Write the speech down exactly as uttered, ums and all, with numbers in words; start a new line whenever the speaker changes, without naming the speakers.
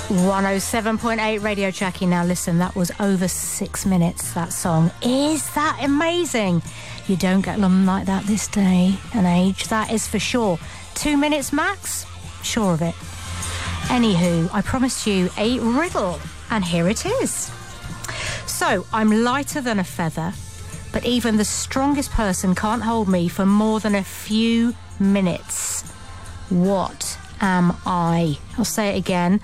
one oh seven point eight Radio Jackie. Now listen, that was over six minutes, that song. Is that amazing? You don't get them like that this day and age, that is for sure. Two minutes max? Sure of it. Anywho, I promised you a riddle, and here it is. So, I'm lighter than a feather, but even the strongest person can't hold me for more than a few minutes. What am I? I'll say it again.